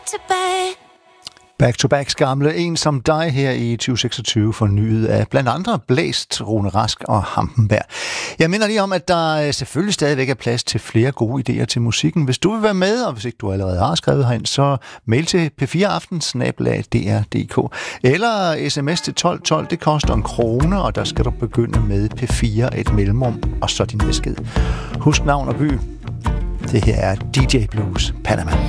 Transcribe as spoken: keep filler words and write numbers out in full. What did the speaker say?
to back. Back to Backs gamle En som dig her i tyve seksogtyve fornyet af blandt andre Blæst, Rune Rask og Hampenberg. Jeg minder lige om, at der selvfølgelig stadigvæk er plads til flere gode idéer til musikken. Hvis du vil være med, og hvis ikke du allerede har skrevet herind, så mail til p fire aften snabel-a d r punktum d k eller sms til tolv tolv. Det koster en krone, og der skal du begynde med P fire, et mellemrum, og så din besked. Husk navn og by. Det her er D J Blues Panama.